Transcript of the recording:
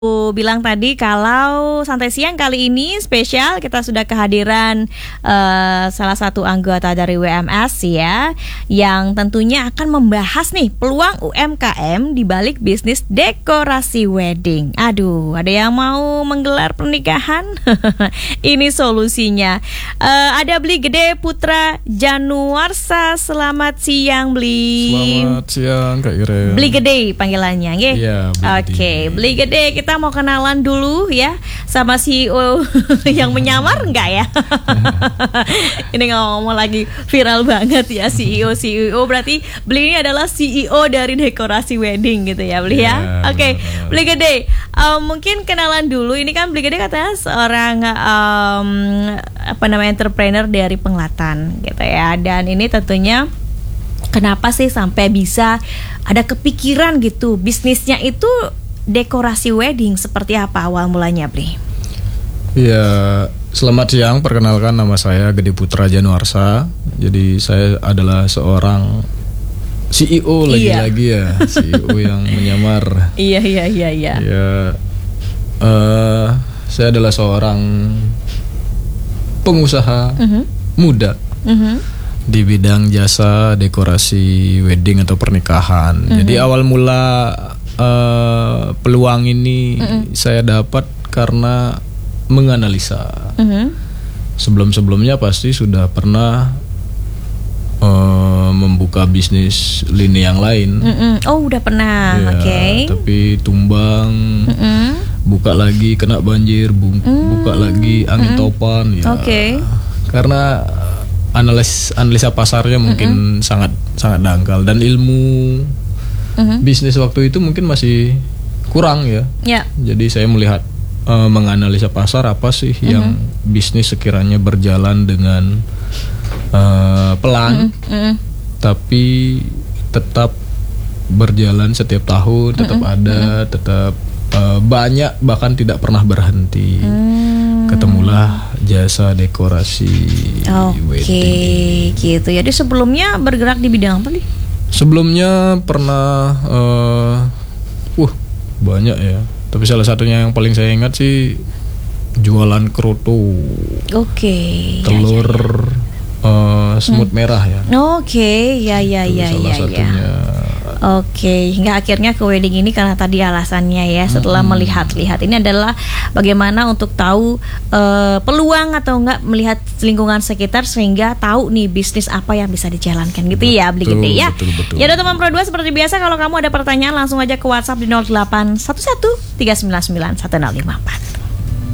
Aku bilang tadi kalau santai siang kali ini spesial, kita sudah kehadiran salah satu anggota dari WMS ya, yang tentunya akan membahas nih peluang UMKM di balik bisnis dekorasi wedding. Aduh, ada yang mau menggelar pernikahan? Ini solusinya. Ada Bli Gede Putra Januarsa. Selamat siang, Bli. Selamat siang, Kak Ire. Bli Gede panggilannya, nggih? Iya, Oke, Bli Gede, kita mau kenalan dulu ya sama CEO yang menyamar enggak ya? Ini ngomong lagi viral banget ya, CEO berarti Bli ini adalah CEO dari dekorasi wedding gitu ya, Bli ya. Oke, Bli Gede, mungkin kenalan dulu. Ini kan Bli Gede katanya seorang entrepreneur dari Penglatan gitu ya. Dan ini tentunya kenapa sih sampai bisa ada kepikiran gitu bisnisnya itu dekorasi wedding, seperti apa awal mulanya, Bli? Ya, selamat siang. Perkenalkan, nama saya Gede Putra Januarsa. Jadi saya adalah seorang CEO lagi-lagi ya, CEO yang menyamar. Iya. Ya, saya adalah seorang pengusaha muda di bidang jasa dekorasi wedding atau pernikahan. Jadi awal mula peluang ini saya dapat karena menganalisa. Sebelum-sebelumnya pasti sudah pernah membuka bisnis lini yang lain. Oh, udah pernah. Ya, Oke. tapi tumbang, buka lagi kena banjir, buka lagi angin topan. Ya, karena analisa pasarnya mungkin sangat dangkal, dan ilmu bisnis waktu itu mungkin masih kurang ya. Jadi saya melihat menganalisa pasar, apa sih yang bisnis sekiranya berjalan dengan pelan tapi tetap berjalan setiap tahun, tetap ada, tetap banyak, bahkan tidak pernah berhenti. Ketemulah jasa dekorasi wedding. Gitu. Jadi sebelumnya bergerak di bidang apa nih? Sebelumnya pernah banyak ya. Tapi salah satunya yang paling saya ingat sih jualan kroto. Telur semut merah ya. Salah satunya. Hingga akhirnya ke wedding ini karena tadi alasannya ya, setelah melihat-lihat ini adalah bagaimana untuk tahu peluang atau enggak melihat lingkungan sekitar sehingga tahu nih bisnis apa yang bisa dijalankan gitu ya, Bli Gede ya. Betul. Ya, teman Pro 2, seperti biasa kalau kamu ada pertanyaan langsung aja ke WhatsApp di 0811 399 1054.